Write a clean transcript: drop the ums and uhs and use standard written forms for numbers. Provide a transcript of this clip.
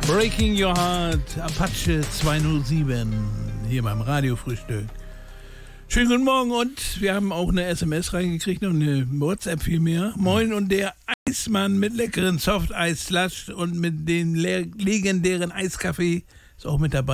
Breaking Your Heart, Apache 207, hier beim Radiofrühstück. Schönen guten Morgen und wir haben auch eine SMS reingekriegt und eine WhatsApp vielmehr. Moin und der Eismann mit leckeren Softeis-Slush und mit dem legendären Eiskaffee ist auch mit dabei.